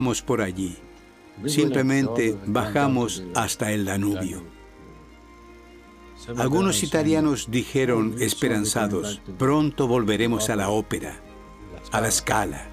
por allí. Simplemente bajamos hasta el Danubio. Algunos italianos dijeron, esperanzados, pronto volveremos a la ópera, a la Scala.